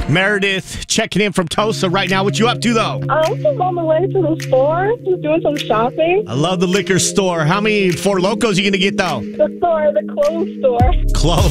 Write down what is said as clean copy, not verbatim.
Meredith checking in from Tulsa right now. What you up to, though? I'm just on the way to the store, just doing some shopping. I love the liquor store. How many Four Locos you going to get, though? The store, the clothes store. Clothes.